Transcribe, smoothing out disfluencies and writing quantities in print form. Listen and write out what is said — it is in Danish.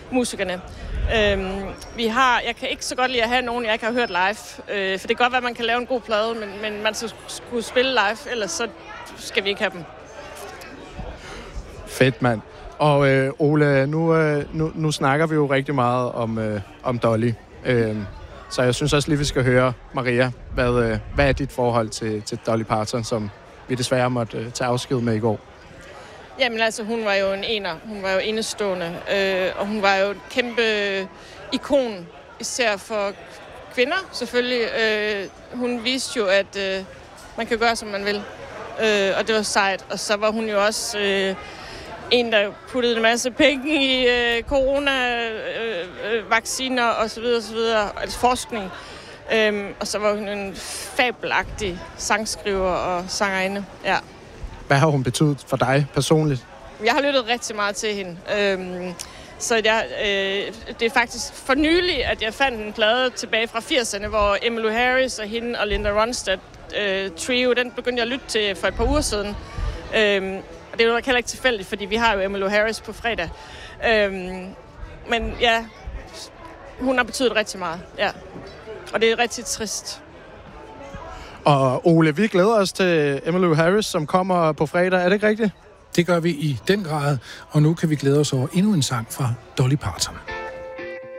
musikerne. Jeg kan ikke så godt lide at have nogen, jeg ikke har hørt live. For det kan godt være, at man kan lave en god plade, men man skulle spille live, ellers så skal vi ikke have dem. Fedt, mand. Og Ole, nu snakker vi jo rigtig meget om Dolly. Så jeg synes også lige, vi skal høre, Maria, hvad er dit forhold til Dolly Parton, som vi desværre måtte tage afsked med i går? Jamen altså, hun var jo en ener. Hun var jo enestående, og hun var jo et kæmpe ikon, især for kvinder selvfølgelig. Hun viste jo, at man kan gøre, som man vil, og det var sejt. Og så var hun jo også en, der puttede en masse penge i corona-vacciner osv., altså forskning. Og så var hun en fabelagtig sangskriver og sangerinde, ja. Hvad har hun betydet for dig personligt? Jeg har lyttet rigtig meget til hende. Så det er faktisk for nylig, at jeg fandt en plade tilbage fra 80'erne, hvor Emmylou Harris og hende og Linda Ronstadt trio, den begyndte jeg at lytte til for et par uger siden. Og det er jo heller ikke tilfældigt, fordi vi har jo Emmylou Harris på fredag. Men ja, hun har betydet rigtig meget, ja. Og det er rigtig trist. Og Ole, vi glæder os til Emmylou Harris, som kommer på fredag. Er det ikke rigtigt? Det gør vi i den grad, og nu kan vi glæde os over endnu en sang fra Dolly Parton.